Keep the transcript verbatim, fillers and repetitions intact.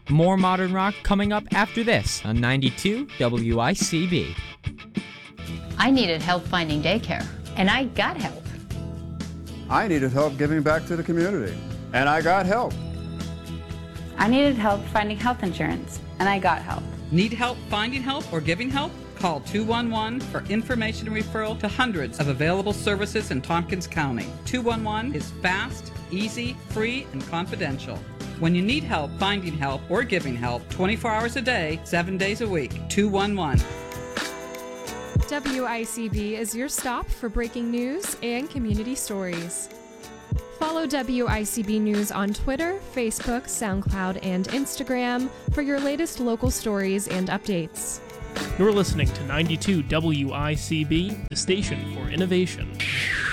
More modern rock coming up after this on ninety-two W I C B. I needed help finding daycare, and I got help. I needed help giving back to the community, and I got help. I needed help finding health insurance, and I got help. Need help finding help or giving help? Call two one one for information and referral to hundreds of available services in Tompkins County. two one one is fast, easy, free, and confidential. When you need help finding help or giving help, twenty-four hours a day, seven days a week, two one one. W I C B is your stop for breaking news and community stories. Follow W I C B News on Twitter, Facebook, SoundCloud, and Instagram for your latest local stories and updates. You're listening to ninety-two W I C B, the station for innovation.